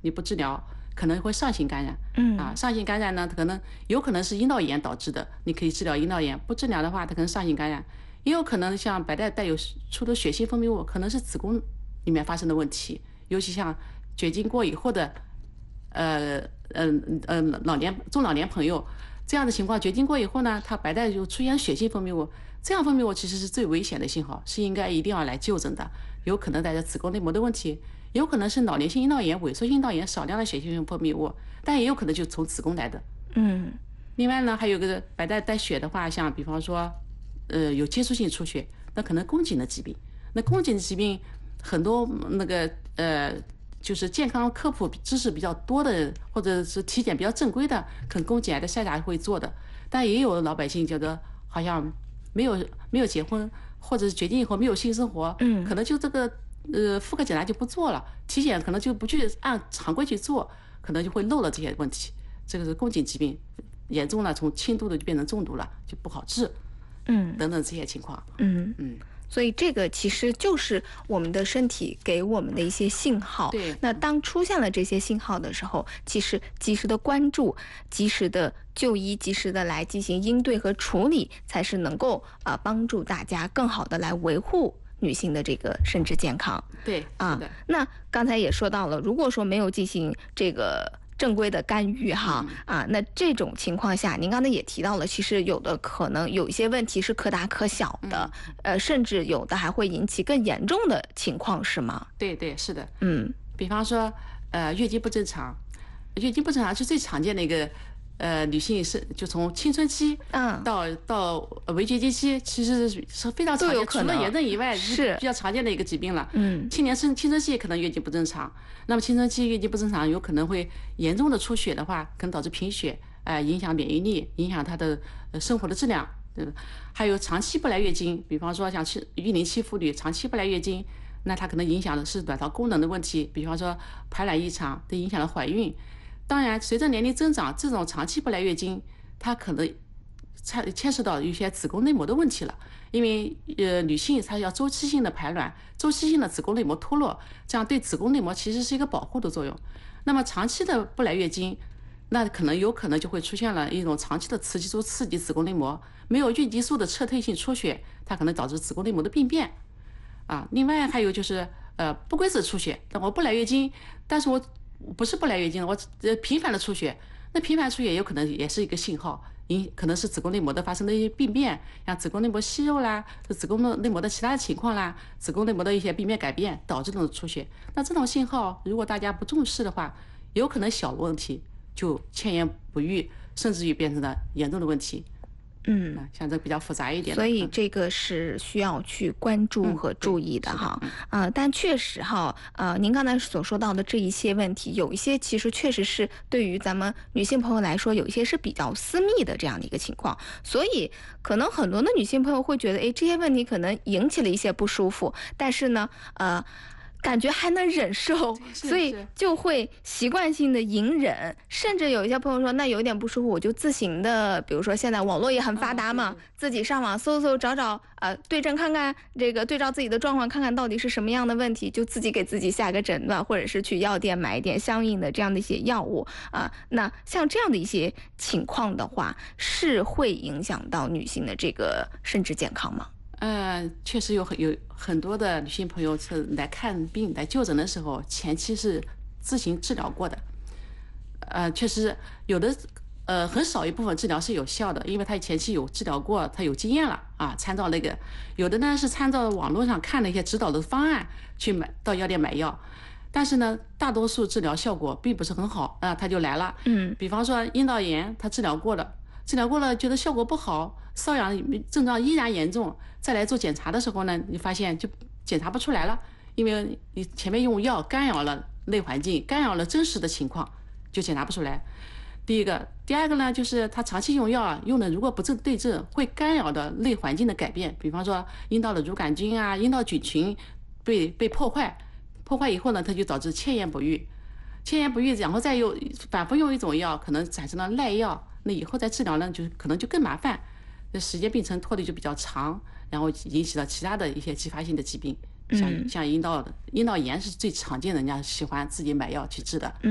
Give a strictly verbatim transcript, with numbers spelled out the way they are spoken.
你不治疗，可能会上行感染。 嗯啊，上行感染呢，可能有可能是阴道炎导致的，你可以治疗阴道炎；不治疗的话，它可能上行感染，也有可能像白带带有出的血性分泌物，可能是子宫里面发生的问题，尤其像绝经过以后的，呃嗯呃，呃老年中老年朋友。这样的情况，绝经过以后呢，它白带就出现血性分泌物，这样分泌物其实是最危险的信号，是应该一定要来就诊的。有可能带着子宫内膜的问题，有可能是老年性阴道炎、萎缩性阴道炎少量的血性分泌物，但也有可能就从子宫来的。 嗯， 另外呢，还有个白带带血的话，像比方说，呃，有接触性出血，那可能宫颈的疾病，那宫颈的疾病很多那个呃。就是健康科普知识比较多的，或者是体检比较正规的，可能宫颈癌的筛查会做的。但也有老百姓觉得好像没有没有结婚，或者是绝经以后没有性生活， 嗯， 可能就这个呃妇科检查就不做了，体检可能就不去按常规去做，可能就会漏了这些问题。这个是宫颈疾病严重了，从轻度的就变成重度了，就不好治， 嗯， 等等这些情况。 嗯嗯。 所以这个其实就是我们的身体给我们的一些信号。 对。 那当出现了这些信号的时候，其实及时的关注、及时的就医、及时的来进行应对和处理，才是能够啊、呃、帮助大家更好的来维护女性的这个生殖健康。 对啊，那刚才也说到了，如果说没有进行这个正规的干预哈、 嗯、 啊，那这种情况下，您刚才也提到了，其实有的可能有一些问题是可大可小的， 嗯、 呃，甚至有的还会引起更严重的情况，是吗？ 对对，是的。 嗯， 比方说，呃，月经不正常，月经不正常是最常见的一个。呃，女性是就从青春期到、嗯、到围绝经期，其实是非常常见，除了炎症以外是比较常见的一个疾病了。 嗯， 青年青青春期可能月经不正常，那么青春期月经不正常，有可能会严重的出血的话，可能导致贫血，呃，影响免疫力，影响她的呃生活的质量。对吧？还有长期不来月经，比方说像育龄期妇女长期不来月经，那它可能影响的是卵巢功能的问题，比方说排卵异常，都影响了怀孕。当然，随着年龄增长，这种长期不来月经，它可能牵牵涉到一些子宫内膜的问题了。因为呃，女性她要周期性的排卵，周期性的子宫内膜脱落，这样对子宫内膜其实是一个保护的作用。那么长期的不来月经，那可能有可能就会出现了一种长期的雌激素刺激子宫内膜，没有孕激素的撤退性出血，它可能导致子宫内膜的病变。啊，另外还有就是呃不规则出血，我不来月经，但是我。不是不来月经，我呃频繁的出血，那频繁出血有可能也是一个信号，因可能是子宫内膜的发生的一些病变，像子宫内膜息肉啦，子宫内膜的其他的情况啦，子宫内膜的一些病变改变导致这种出血。那这种信号如果大家不重视的话，有可能小问题就千言不愈，甚至于变成了严重的问题。 嗯， 像这比较复杂一点， 所以这个是需要去关注和注意的哈。 嗯、 啊、呃，但确实哈，呃，您刚才所说到的这一些问题，有一些其实确实是对于咱们女性朋友来说，有一些是比较私密的这样的一个情况，所以可能很多的女性朋友会觉得，哎，这些问题可能引起了一些不舒服，但是呢，呃。感觉还能忍受，所以就会习惯性的隐忍，甚至有一些朋友说，那有一点不舒服，我就自行的，比如说现在网络也很发达嘛，自己上网搜搜找找，呃，对症看看，这个对照自己的状况，看看到底是什么样的问题，就自己给自己下个诊断，或者是去药店买一点相应的这样的一些药物啊、呃。那像这样的一些情况的话，是会影响到女性的这个生殖健康吗？ 呃，确实有很有很多的女性朋友是来看病来就诊的时候，前期是自行治疗过的。呃，确实有的，呃，很少一部分治疗是有效的，因为她前期有治疗过，她有经验了啊，参照那个。有的呢是参照网络上看的一些指导的方案去买到药店买药，但是呢，大多数治疗效果并不是很好啊，她就来了。 嗯， 比方说阴道炎，她治疗过了。治疗过了，觉得效果不好，瘙痒症状依然严重，再来做检查的时候呢，你发现就检查不出来了，因为你前面用药干扰了内环境，干扰了真实的情况，就检查不出来。第一个，第二个呢，就是他长期用药啊，用的如果不正对症，会干扰的内环境的改变，比方说阴道的乳杆菌啊、阴道菌群被被破坏，破坏以后呢，它就导致千言不愈，千言不愈，然后再用反复用一种药，可能产生了耐药。那以后再治疗呢，就可能就更麻烦，那时间病程拖得就比较长，然后引起了其他的一些继发性的疾病，像像阴道的阴道炎是最常见的，人家喜欢自己买药去治的。